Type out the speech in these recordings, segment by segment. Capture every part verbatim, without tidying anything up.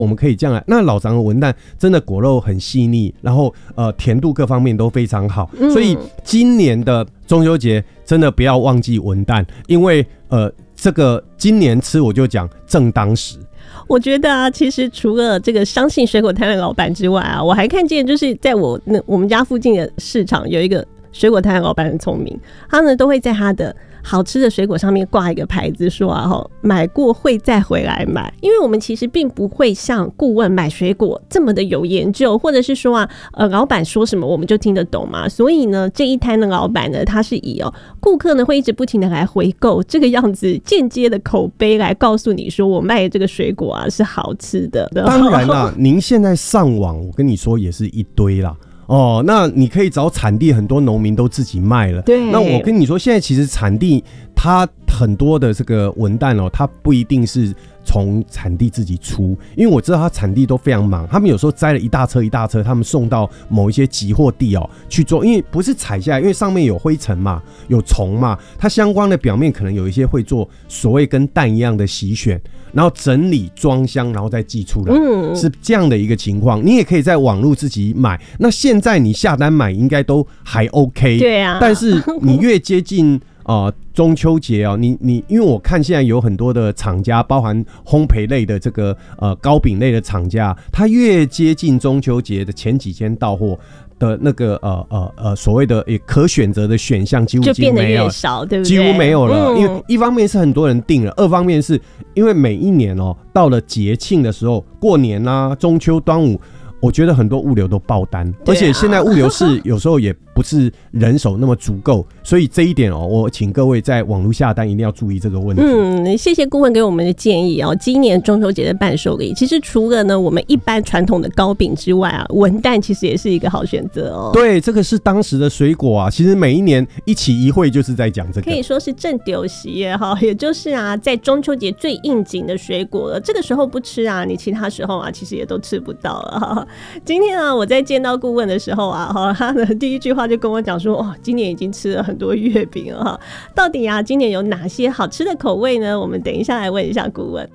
我们可以这样来。那老欉的文旦真的果肉很细腻，然后呃甜度各方面都非常好，嗯、所以今年的中秋节真的不要忘记文旦，因为呃这个今年吃我就讲正当时。 我觉得啊，其实除了这个相信水果摊的老板之外啊，我还看见就是在我那我们家附近的市场有一个水果摊的老板很聪明，他呢都会在他的好吃的水果上面挂一个牌子说啊，买过会再回来买。因为我们其实并不会像顾问买水果这么的有研究，或者是说啊，呃，老板说什么我们就听得懂嘛。所以呢，这一摊的老板呢，他是以哦，顾客呢会一直不停的来回购这个样子间接的口碑来告诉你说，我卖的这个水果啊是好吃的。 当然啦，您现在上网，我跟你说也是一堆啦。哦，那你可以找产地，很多农民都自己卖了。 对， 那我跟你说，现在其实产地它很多的这个文旦哦，它不一定是从产地自己出，因为我知道它产地都非常忙，他们有时候摘了一大车一大车，他们送到某一些集货地哦去做，因为不是采下来，因为上面有灰尘嘛，有虫嘛，它相关的表面可能有一些会做所谓跟蛋一样的洗选，然后整理装箱，然后再寄出来，嗯，是这样的一个情况。你也可以在网络自己买，那现在你下单买应该都还 OK， 对啊， 但是你越接近呃，中秋节哦，你你因为我看现在有很多的厂家，包含烘焙类的这个呃糕饼类的厂家，它越接近中秋节的前几天到货的那个呃呃呃所谓的也可选择的选项几乎就变得越少，对不对？ 几乎没有了， 嗯、 因为一方面是很多人订了，二方面是因为每一年哦到了节庆的时候，过年啊、中秋、端午。我觉得很多物流都爆单，啊、而且现在物流是有时候也不是人手那么足够，所以这一点哦，我请各位在网络下单一定要注意这个问题。 嗯，谢谢顾问给我们的建议哦。今年中秋节的伴手礼，其实除了呢我们一般传统的糕饼之外啊，文旦其实也是一个好选择哦。 对，这个是当时的水果啊，其实每一年一期一会就是在讲这个， 可以说是正丢席耶哈，也就是啊，在中秋节最应景的水果了。这个时候不吃啊，你其他时候啊，其实也都吃不到了哈。今天啊，我在见到顾问的时候啊，他的第一句话就跟我讲说，哦，今年已经吃了很多月饼了哈。到底啊，今年有哪些好吃的口味呢？我们等一下来问一下顾问。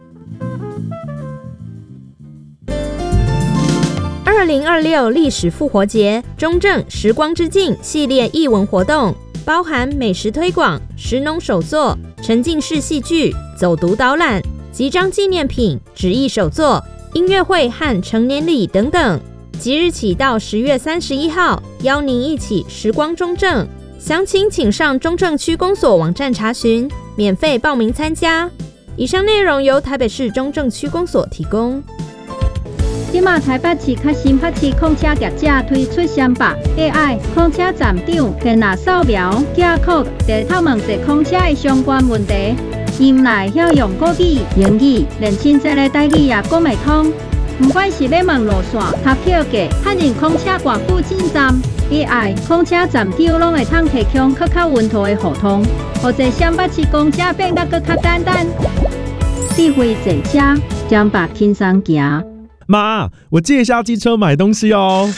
二零二六历史复活节中正时光之境系列艺文活动，包含美食推广、食农手作、沉浸式戏剧、走读导览、集章纪念品、纸艺手作、音乐会和成年礼等等。即日起到十月三十一号，邀您一起时光中正。详情请上中正区公所网站查询，免费报名参加。以上内容由台北市中正区公所提供。 即马台北市较新北市控车业者推出三百 A I 控车站长电脑扫描 Q R code， 在透问者控车的相关问题，因来晓用国语、英语，连亲戚的台语也讲袂通。不管是要问路线、搭票价、汉人控车挂附近站 A I 控车站长拢会通提供更较稳妥的互通，或者三北市公车变得更较简单。智慧坐车，将把轻松行。 妈，我借一下机车买东西哦。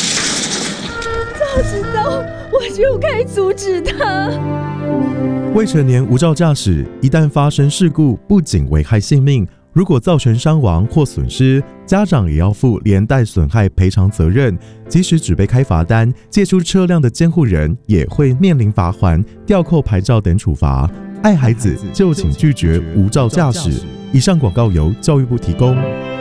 早知道我就该阻止他。 未成年无照驾驶，一旦发生事故，不仅危害性命，如果造成伤亡或损失，家长也要负连带损害赔偿责任。即使只被开罚单，借出车辆的监护人也会面临罚锾、吊扣牌照等处罚。爱孩子就请拒绝无照驾驶。以上广告由教育部提供。